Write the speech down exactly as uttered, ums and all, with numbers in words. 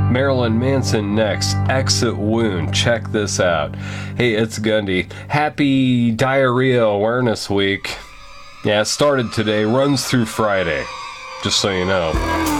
Marilyn Manson next. Exit Wound. Check this out. Hey, it's Gundy. Happy Diarrhea Awareness Week. Yeah, it started today. Runs through Friday. Just so you know.